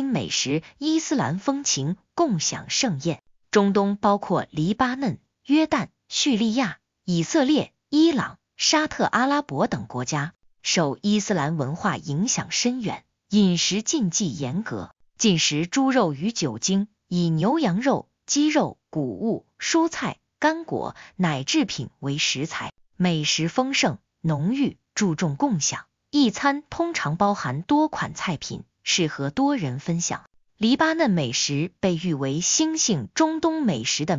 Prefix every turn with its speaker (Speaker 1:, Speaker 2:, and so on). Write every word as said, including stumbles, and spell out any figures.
Speaker 1: 美食、伊斯兰风情共享盛宴。中东包括黎巴嫩、约旦、叙利亚、以色列、伊朗、沙特阿拉伯等国家，受伊斯兰文化影响深远，饮食禁忌严格，禁食猪肉与酒精，以牛羊肉、鸡肉、谷物、蔬菜、干果、奶制品为食材，美食丰盛浓郁，注重共享。一餐通常包含多款菜品，适合多人分享。黎巴嫩美食被誉为新兴中东美食的